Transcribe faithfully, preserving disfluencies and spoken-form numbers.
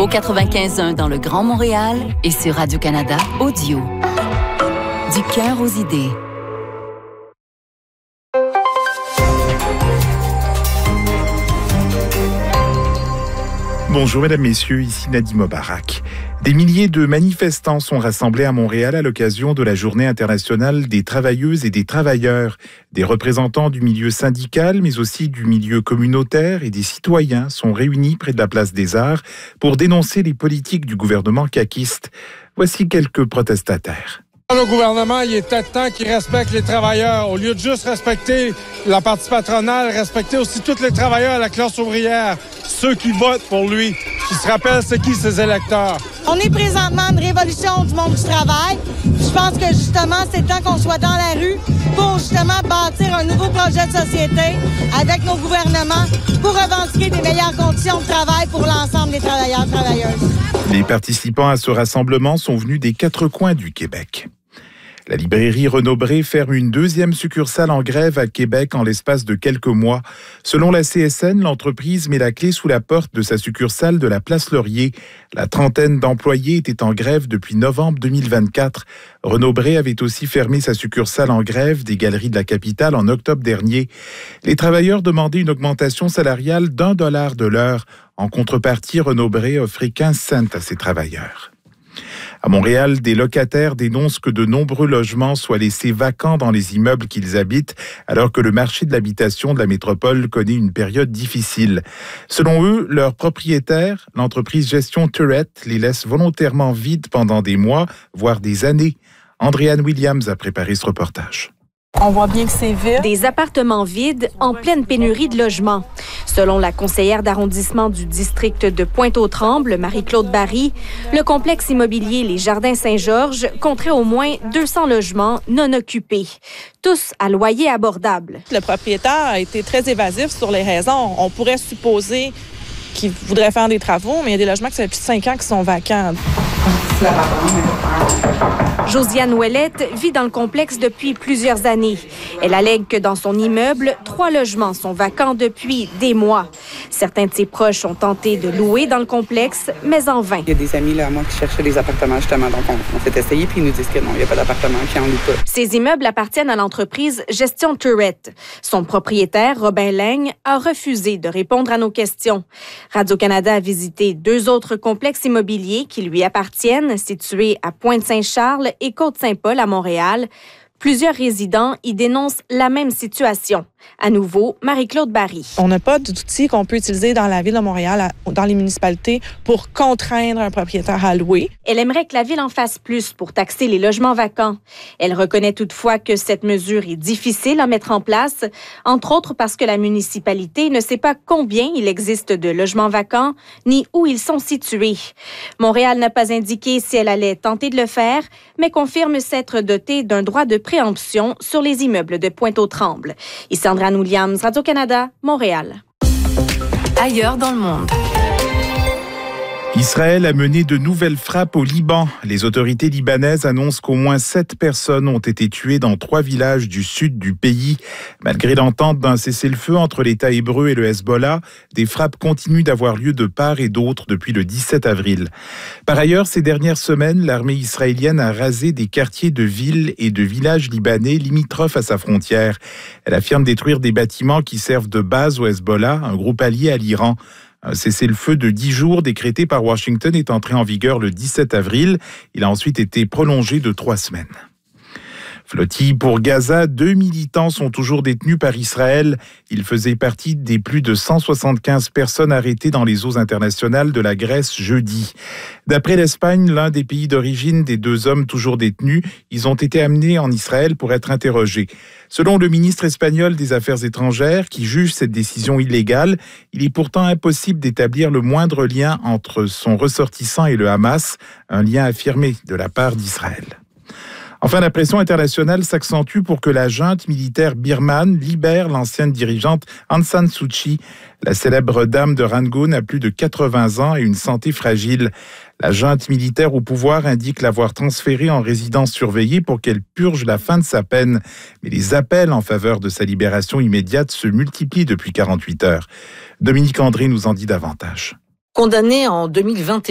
au quatre-vingt-quinze un dans le Grand Montréal et sur Radio-Canada Audio. Du cœur aux idées. Bonjour mesdames, messieurs, ici Nadim Obarak. Des milliers de manifestants sont rassemblés à Montréal à l'occasion de la Journée internationale des travailleuses et des travailleurs. Des représentants du milieu syndical, mais aussi du milieu communautaire et des citoyens sont réunis près de la place des Arts pour dénoncer les politiques du gouvernement caquiste. Voici quelques protestataires. Le gouvernement, il était temps qu'il respecte les travailleurs. Au lieu de juste respecter la partie patronale, respecter aussi tous les travailleurs, la classe ouvrière, ceux qui votent pour lui, qui se rappellent c'est qui ses électeurs. On est présentement une révolution du monde du travail. Je pense que justement, c'est le temps qu'on soit dans la rue pour justement bâtir un nouveau projet de société avec nos gouvernements pour revendiquer des meilleures conditions de travail pour l'ensemble des travailleurs et travailleuses. Les participants à ce rassemblement sont venus des quatre coins du Québec. La librairie Renaud-Bré ferme une deuxième succursale en grève à Québec en l'espace de quelques mois. Selon la C S N, l'entreprise met la clé sous la porte de sa succursale de la Place Laurier. La trentaine d'employés étaient en grève depuis novembre deux mille vingt-quatre. Renaud-Bré avait aussi fermé sa succursale en grève des Galeries de la Capitale en octobre dernier. Les travailleurs demandaient une augmentation salariale d'un dollar de l'heure. En contrepartie, Renaud-Bré offrait quinze cents à ses travailleurs. À Montréal, des locataires dénoncent que de nombreux logements soient laissés vacants dans les immeubles qu'ils habitent, alors que le marché de l'habitation de la métropole connaît une période difficile. Selon eux, leurs propriétaires, l'entreprise Gestion Tourette, les laisse volontairement vides pendant des mois, voire des années. Andréane Williams a préparé ce reportage. On voit bien que c'est vide. Des appartements vides en pleine pénurie de logements. Selon la conseillère d'arrondissement du district de Pointe-aux-Trembles, Marie-Claude Barry, le complexe immobilier Les Jardins Saint-Georges compterait au moins deux cents logements non occupés, tous à loyer abordable. Le propriétaire a été très évasif sur les raisons. On pourrait supposer qu'il voudrait faire des travaux, mais il y a des logements qui ça fait plus de cinq ans qui sont vacants. Josiane Ouellette vit dans le complexe depuis plusieurs années. Elle allègue que dans son immeuble, trois logements sont vacants depuis des mois. Certains de ses proches ont tenté de louer dans le complexe, mais en vain. Il y a des amis là, à moi qui cherchaient des appartements justement, donc on, on s'est essayé puis ils nous disent que non, il n'y a pas d'appartement, qui en loue pas. Ces immeubles appartiennent à l'entreprise Gestion Tourette. Son propriétaire, Robin Laigne, a refusé de répondre à nos questions. Radio-Canada a visité deux autres complexes immobiliers qui lui appartiennent, situés à Pointe-Saint-Charles et Côte-Saint-Paul à Montréal. Plusieurs résidents y dénoncent la même situation. À nouveau, Marie-Claude Barry. On n'a pas d'outils qu'on peut utiliser dans la ville de Montréal, dans les municipalités, pour contraindre un propriétaire à louer. Elle aimerait que la ville en fasse plus pour taxer les logements vacants. Elle reconnaît toutefois que cette mesure est difficile à mettre en place, entre autres parce que la municipalité ne sait pas combien il existe de logements vacants, ni où ils sont situés. Montréal n'a pas indiqué si elle allait tenter de le faire, mais confirme s'être dotée d'un droit de préemption sur les immeubles de Pointe-aux-Trembles. Ici Andréane Williams, Radio-Canada, Montréal. Ailleurs dans le monde. Israël a mené de nouvelles frappes au Liban. Les autorités libanaises annoncent qu'au moins sept personnes ont été tuées dans trois villages du sud du pays. Malgré l'entente d'un cessez-le-feu entre l'État hébreu et le Hezbollah, des frappes continuent d'avoir lieu de part et d'autre depuis le dix-sept avril. Par ailleurs, ces dernières semaines, l'armée israélienne a rasé des quartiers de villes et de villages libanais limitrophes à sa frontière. Elle affirme détruire des bâtiments qui servent de base au Hezbollah, un groupe allié à l'Iran. Un cessez-le-feu de dix jours décrété par Washington est entré en vigueur le dix-sept avril. Il a ensuite été prolongé de trois semaines. Flottille pour Gaza, deux militants sont toujours détenus par Israël. Ils faisaient partie des plus de cent soixante-quinze personnes arrêtées dans les eaux internationales de la Grèce jeudi. D'après l'Espagne, l'un des pays d'origine des deux hommes toujours détenus, ils ont été amenés en Israël pour être interrogés. Selon le ministre espagnol des Affaires étrangères, qui juge cette décision illégale, il est pourtant impossible d'établir le moindre lien entre son ressortissant et le Hamas, un lien affirmé de la part d'Israël. Enfin, la pression internationale s'accentue pour que la junte militaire birmane libère l'ancienne dirigeante Aung San Suu Kyi. La célèbre dame de Rangoon a plus de quatre-vingts ans et une santé fragile. La junte militaire au pouvoir indique l'avoir transférée en résidence surveillée pour qu'elle purge la fin de sa peine. Mais les appels en faveur de sa libération immédiate se multiplient depuis quarante-huit heures. Dominique André nous en dit davantage. Condamné en deux mille vingt et un